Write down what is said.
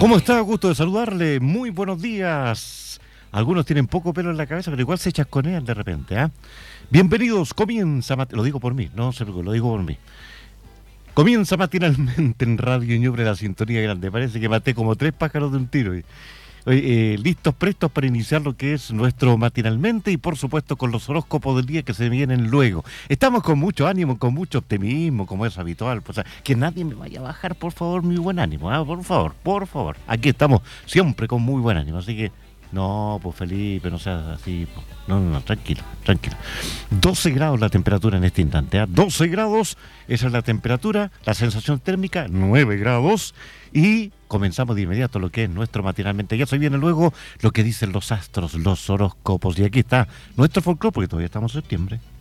¿Cómo está? Gusto de saludarle. Muy buenos días. Algunos tienen poco pelo en la cabeza, pero igual se chasconean de repente, ¿ah? Bienvenidos, comienza, lo digo por mí, no se preocupe, lo digo por mí. Comienza matinalmente en Radio Ñuble la sintonía grande. Parece que maté como 3 pájaros de un tiro. Listos, prestos para iniciar lo que es nuestro matinalmente y por supuesto con los horóscopos del día que se vienen luego. Estamos con mucho ánimo, con mucho optimismo, como es habitual. O sea, que nadie me vaya a bajar, por favor, mi buen ánimo. Por favor. Aquí estamos siempre con muy buen ánimo, así que no, pues Felipe, no seas así. Pues. No, tranquilo. 12 grados la temperatura en este instante, ¿eh? 12 grados, esa es la temperatura, la sensación térmica, 9 grados. Y comenzamos de inmediato lo que es nuestro matinalmente. Ya se viene luego lo que dicen los astros, los horóscopos. Y aquí está nuestro folclore, porque todavía estamos en septiembre.